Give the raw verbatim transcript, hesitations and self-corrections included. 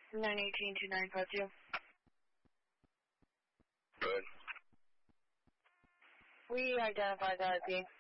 nine eighteen two nine five two. Good. We identified the I P.